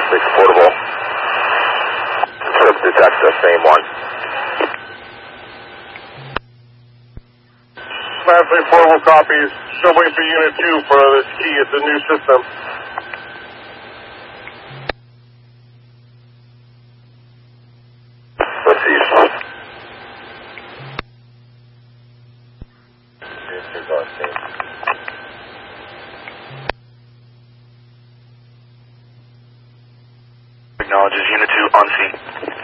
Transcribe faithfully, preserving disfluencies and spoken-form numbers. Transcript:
six portable. Sub detect the same one. five three portable copies. Still waiting for unit two for this key. It's a new system. Acknowledges unit two on scene.